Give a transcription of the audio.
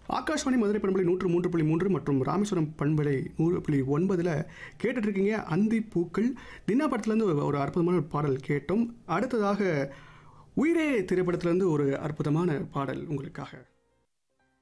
ஆகாஷ்வாணி மதுரை பண்பலை 103.3 மற்றும் ராமேஸ்வரம் பண்பலை 100.9 கேட்டுட்டு இருக்கீங்க. அந்தி பூக்கள் தினா படத்துலேருந்து ஒரு அற்புதமான பாடல் கேட்டோம். அடுத்ததாக உயிரே திரைப்படத்திலேருந்து ஒரு அற்புதமான பாடல் உங்களுக்காக.